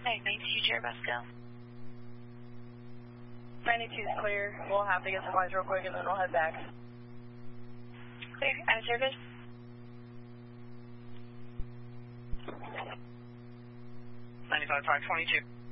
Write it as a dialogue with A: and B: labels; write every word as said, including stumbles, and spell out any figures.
A: ninety-two, Cherubusco.
B: ninety-two is clear. We'll have to get supplies real quick and then we'll head back.
A: Clear, out of service.
C: ninety-five, five twenty-two.